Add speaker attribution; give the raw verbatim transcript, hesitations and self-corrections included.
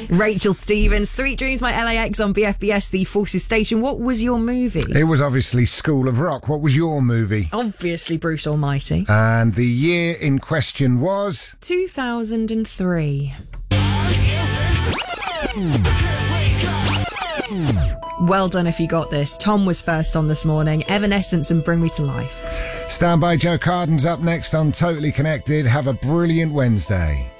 Speaker 1: Rachel Stevens, Sweet Dreams by L A X on B F B S, the Forces Station. What was your movie?
Speaker 2: It was obviously School of Rock. What was your movie?
Speaker 1: Obviously Bruce Almighty.
Speaker 2: And the year in question was?
Speaker 1: two thousand three. Well done if you got this. Tom was first on this morning. Evanescence and Bring Me to Life.
Speaker 2: Stand by, Joe Carden's up next on Totally Connected. Have a brilliant Wednesday.